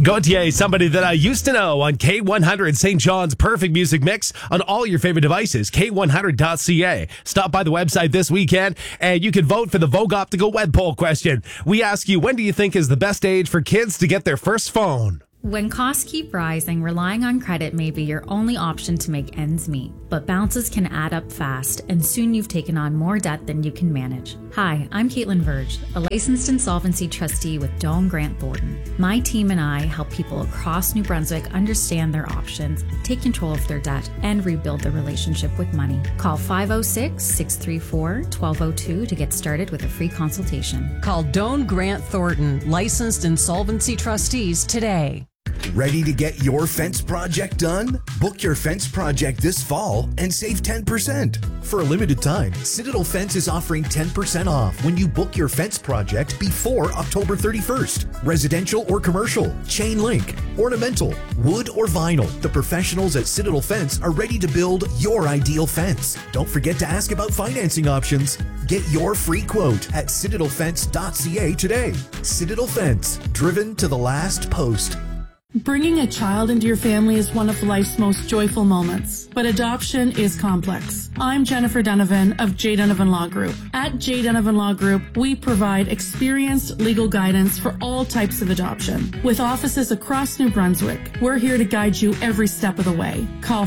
Gautier, somebody that I used to know on K100, St. John's perfect music mix on all your favorite devices, K100.ca. Stop by the website this weekend and you can vote for the Vogue Optical Web Poll question. We ask you, when do you think is the best age for kids to get their first phone? When costs keep rising, relying on credit may be your only option to make ends meet. But bounces can add up fast, and soon you've taken on more debt than you can manage. Hi, I'm Caitlin Verge, a licensed insolvency trustee with Doane Grant Thornton. My team and I help people across New Brunswick understand their options, take control of their debt, and rebuild their relationship with money. Call 506-634-1202 to get started with a free consultation. Call Doane Grant Thornton, licensed insolvency trustees today. Ready to get your fence project done? Book your fence project this fall and save 10%. For a limited time, Citadel Fence is offering 10% off when you book your fence project before October 31st. Residential or commercial, chain link, ornamental, wood or vinyl. The professionals at Citadel Fence are ready to build your ideal fence. Don't forget to ask about financing options. Get your free quote at citadelfence.ca today. Citadel Fence, driven to the last post. Bringing a child into your family is one of life's most joyful moments, but adoption is complex. I'm Jennifer Donovan of J. Donovan Law Group. At J. Donovan Law Group, we provide experienced legal guidance for all types of adoption. With offices across New Brunswick, we're here to guide you every step of the way. Call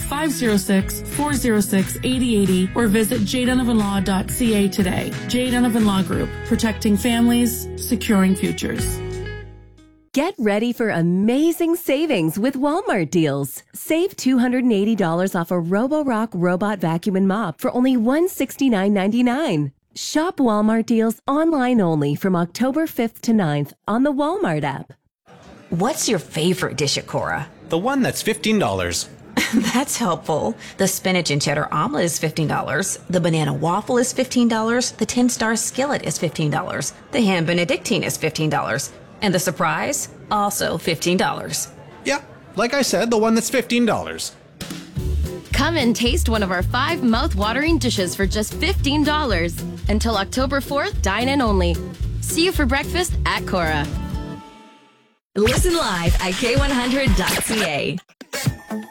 506-406-8080 or visit jdonovanlaw.ca today. J. Donovan Law Group, protecting families, securing futures. Get ready for amazing savings with Walmart deals. Save $280 off a Roborock robot vacuum and mop for only $169.99. Shop Walmart deals online only from October 5th to 9th on the Walmart app. What's your favorite dish at Cora? The one that's $15. That's helpful. The spinach and cheddar omelet is $15. The banana waffle is $15. The 10-star skillet is $15. The ham benedictine is $15. And the surprise, also $15. Yeah, like I said, the one that's $15. Come and taste one of our 5 mouth-watering dishes for just $15. Until October 4th, dine in only. See you for breakfast at Cora. Listen live at K100.ca.